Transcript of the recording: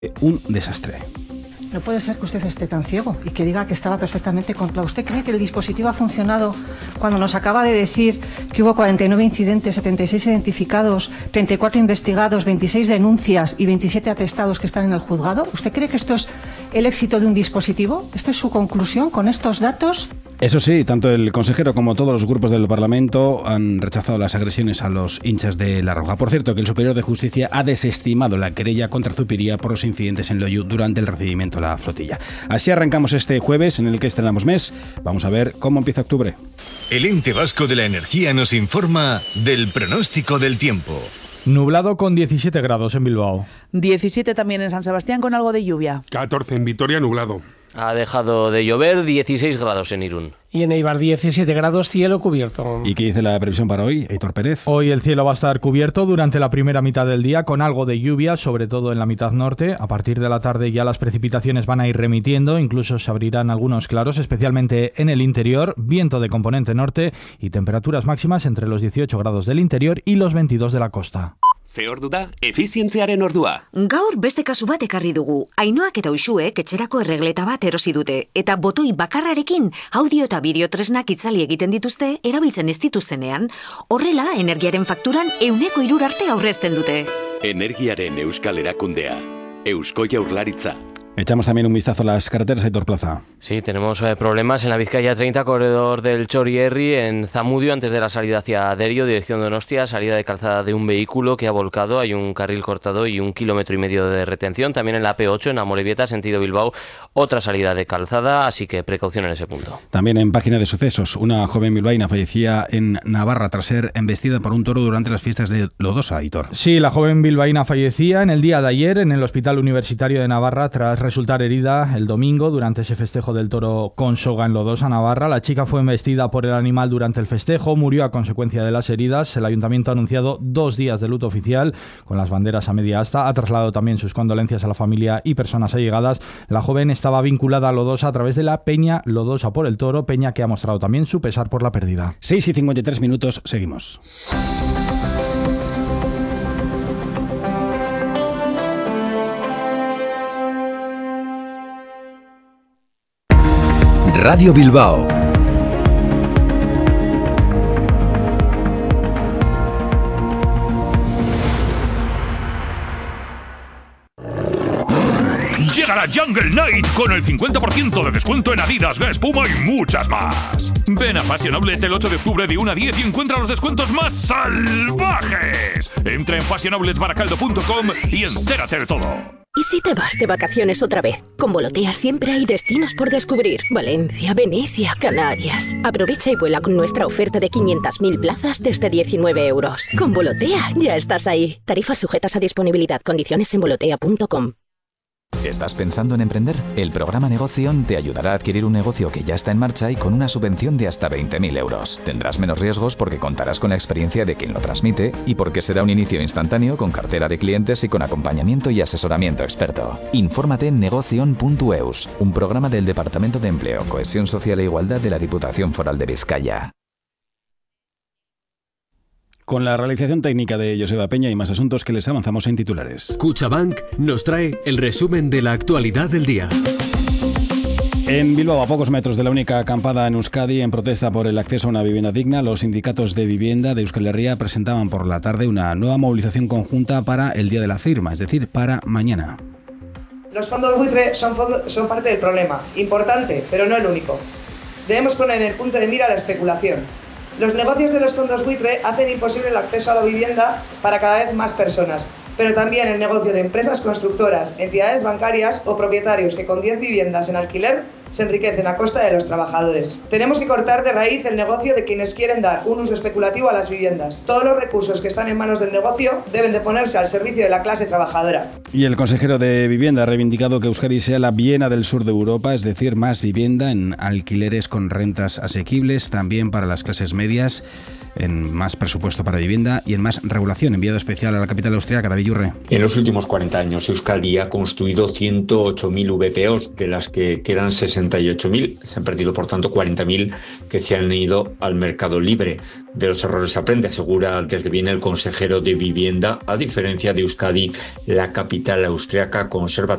Un desastre. No puede ser que usted esté tan ciego y que diga que estaba perfectamente controlado. ¿Usted cree que el dispositivo ha funcionado cuando nos acaba de decir que hubo 49 incidentes, 76 identificados, 34 investigados, 26 denuncias y 27 atestados que están en el juzgado? ¿Usted cree que esto es el éxito de un dispositivo? ¿Esta es su conclusión con estos datos? Eso sí, tanto el consejero como todos los grupos del Parlamento han rechazado las agresiones a los hinchas de La Roja. Por cierto, que el Superior de Justicia ha desestimado la querella contra Zupiria por los incidentes en Loiu durante el recibimiento a la flotilla. Así arrancamos este jueves en el que estrenamos mes. Vamos a ver cómo empieza octubre. El Ente Vasco de la Energía nos informa del pronóstico del tiempo. Nublado con 17 grados en Bilbao. 17 también en San Sebastián con algo de lluvia. 14 en Vitoria, nublado. Ha dejado de llover, 16 grados en Irún. Y en Eibar 17 grados, cielo cubierto. ¿Y qué dice la previsión para hoy, Heitor Pérez? Hoy el cielo va a estar cubierto durante la primera mitad del día con algo de lluvia, sobre todo en la mitad norte. A partir de la tarde ya las precipitaciones van a ir remitiendo, incluso se abrirán algunos claros, especialmente en el interior, viento de componente norte y temperaturas máximas entre los 18 grados del interior y los 22 de la costa. Ze ordu da, efizientziaren ordua. Gaur beste kasu bat ekarri dugu. Ainoak eta Uxuek etxerako erregleta bat erosi dute. Eta botoi bakarrarekin audio eta bideo tresnak itzali egiten dituzte erabiltzen ez dituztenean. Horrela, energiaren fakturan 100% arte aurrezten dute. Energiaren euskal erakundea. Eusko Jaurlaritza. Echamos también un vistazo a las carreteras, Aitor Plaza. Sí, tenemos problemas en la Vizcaya 30, corredor del Txorierri, en Zamudio, antes de la salida hacia Derio, dirección Donostia, salida de calzada de un vehículo que ha volcado, hay un carril cortado y 1,5 kilómetros de retención. También en la P8, en Amorebieta, sentido Bilbao, otra salida de calzada, así que precaución en ese punto. También en página de sucesos, una joven bilbaína fallecía en Navarra tras ser embestida por un toro durante las fiestas de Lodosa, Aitor. Sí, la joven bilbaína fallecía en el día de ayer en el Hospital Universitario de Navarra tras resultar herida el domingo durante ese festejo del toro con soga en Lodosa, Navarra. La chica fue embestida por el animal durante el festejo, murió a consecuencia de las heridas. El ayuntamiento ha anunciado 2 días de luto oficial con las banderas a media asta. Ha trasladado también sus condolencias a la familia y personas allegadas. La joven estaba vinculada a Lodosa a través de la Peña Lodosa por el Toro, peña que ha mostrado también su pesar por la pérdida. 6:53, seguimos. Radio Bilbao. Llega la Jungle Night con el 50% de descuento en Adidas, Espuma y muchas más. Ven a Fashion Outlet el 8 de octubre de 1 a 10 y encuentra los descuentos más salvajes. Entra en fashionoutletbaracaldo.com y entérate de todo. ¿Y si te vas de vacaciones otra vez? Con Volotea siempre hay destinos por descubrir. Valencia, Venecia, Canarias. Aprovecha y vuela con nuestra oferta de 500.000 plazas desde 19 euros. Con Volotea ya estás ahí. Tarifas sujetas a disponibilidad. Condiciones en volotea.com. ¿Estás pensando en emprender? El programa Negoción te ayudará a adquirir un negocio que ya está en marcha y con una subvención de hasta 20.000 euros. Tendrás menos riesgos porque contarás con la experiencia de quien lo transmite y porque será un inicio instantáneo con cartera de clientes y con acompañamiento y asesoramiento experto. Infórmate en negoción.eus, un programa del Departamento de Empleo, Cohesión Social e Igualdad de la Diputación Foral de Vizcaya. Con la realización técnica de Joseba Peña y más asuntos que les avanzamos en titulares. Cuchabank nos trae el resumen de la actualidad del día. En Bilbao, a pocos metros de la única acampada en Euskadi en protesta por el acceso a una vivienda digna, los sindicatos de vivienda de Euskal Herria presentaban por la tarde una nueva movilización conjunta para el día de la firma, es decir, para mañana. Los fondos buitre son parte del problema, importante, pero no el único. Debemos poner en el punto de mira la especulación. Los negocios de los fondos buitre hacen imposible el acceso a la vivienda para cada vez más personas, pero también el negocio de empresas constructoras, entidades bancarias o propietarios que con 10 viviendas en alquiler se enriquecen a costa de los trabajadores. Tenemos que cortar de raíz el negocio de quienes quieren dar un uso especulativo a las viviendas. Todos los recursos que están en manos del negocio deben de ponerse al servicio de la clase trabajadora. Y el consejero de Vivienda ha reivindicado que Euskadi sea la Viena del sur de Europa, es decir, más vivienda en alquileres con rentas asequibles, también para las clases medias. en más presupuesto para vivienda y en más regulación. Enviado especial a la capital austríaca, David Yurre. En los últimos 40 años, Euskadi ha construido 108.000 VPOs, de las que quedan 68.000. Se han perdido, por tanto, 40.000 que se han ido al mercado libre. De los errores se aprende, asegura desde bien el consejero de Vivienda. A diferencia de Euskadi, la capital austríaca conserva